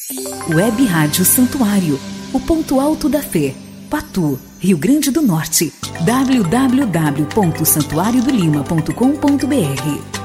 Web Rádio Santuário, o ponto alto da fé. Patu, Rio Grande do Norte. www.santuariodolima.com.br